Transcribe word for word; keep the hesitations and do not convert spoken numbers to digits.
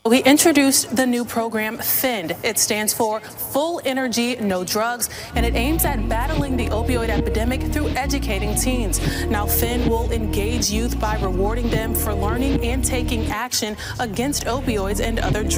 We introduced the new program, FEND. It stands for Full Energy, No Drugs, and it aims at battling the opioid epidemic through educating teens. Now, FEND will engage youth by rewarding them for learning and taking action against opioids and other drugs.